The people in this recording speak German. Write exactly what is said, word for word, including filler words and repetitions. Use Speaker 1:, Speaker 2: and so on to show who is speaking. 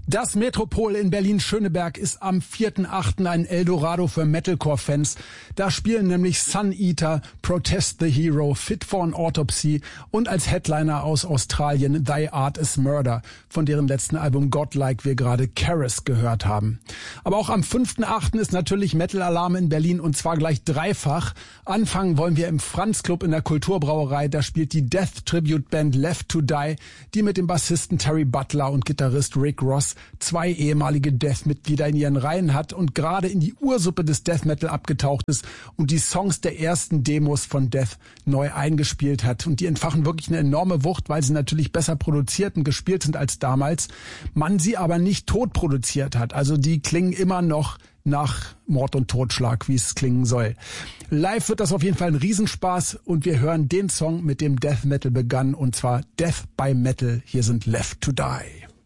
Speaker 1: Das Metropol in Berlin-Schöneberg ist am vierten achten ein Eldorado für Metalcore-Fans. Da spielen nämlich Sun Eater, Protest the Hero, Fit for an Autopsy und als Headliner aus Australien Thy Art is Murder, von deren letzten Album Godlike wir gerade Karis gehört haben. Aber auch am fünften achten ist natürlich Metal-Alarm in Berlin und zwar gleich dreifach. Anfangen wollen wir im Franz Club in der Kulturbrauerei. Da spielt die Death-Tribute-Band Left to Die, die mit dem Bassisten Terry Butler und Gitarrist Rick Ross zwei ehemalige Death-Mitglieder in ihren Reihen hat und gerade in die Ursuppe des Death Metal abgetaucht ist und die Songs der ersten Demos von Death neu eingespielt hat. Und die entfachen wirklich eine enorme Wucht, weil sie natürlich besser produziert und gespielt sind als damals. Man sie aber nicht tot produziert hat. Also die klingen immer noch nach Mord und Totschlag, wie es klingen soll. Live wird das auf jeden Fall ein Riesenspaß und wir hören den Song, mit dem Death Metal begann, und zwar Death by Metal. Hier sind Left to Die.